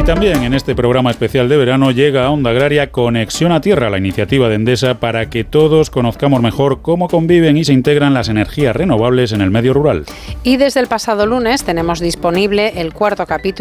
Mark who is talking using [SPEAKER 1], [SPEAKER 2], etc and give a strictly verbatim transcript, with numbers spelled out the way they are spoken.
[SPEAKER 1] También en este programa especial de verano llega a Onda Agraria Conexión a Tierra, la iniciativa de Endesa para que todos conozcamos mejor cómo conviven y se integran las energías renovables en el medio rural.
[SPEAKER 2] Y desde el pasado lunes tenemos disponible el cuarto capítulo